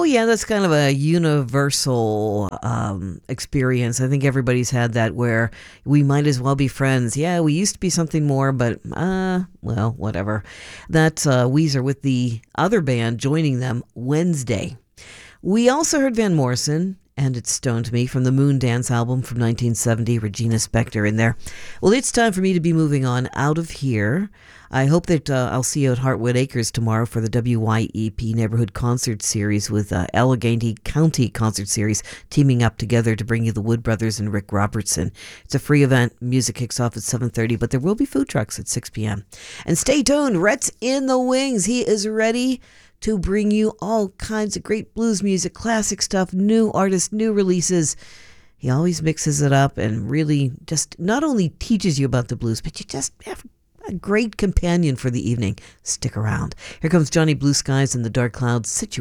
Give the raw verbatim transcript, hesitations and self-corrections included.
Oh, yeah, that's kind of a universal um, experience. I think everybody's had that where we might as well be friends. Yeah, we used to be something more, but, uh, well, whatever. That's uh, Weezer with the other band joining them Wednesday. We also heard Van Morrison, and It Stoned Me, from the Moon Dance album from nineteen seventy, Regina Spektor in there. Well, it's time for me to be moving on out of here. I hope that uh, I'll see you at Heartwood Acres tomorrow for the W Y E P Neighborhood Concert Series with uh, Allegheny County Concert Series teaming up together to bring you the Wood Brothers and Rick Robertson. It's a free event. Music kicks off at seven thirty, but there will be food trucks at six p.m. And stay tuned. Rhett's in the wings. He is ready to bring you all kinds of great blues music, classic stuff, new artists, new releases. He always mixes it up and really just not only teaches you about the blues, but you just have a great companion for the evening. Stick around. Here comes Johnny Blue Skies and the Dark Clouds Situation.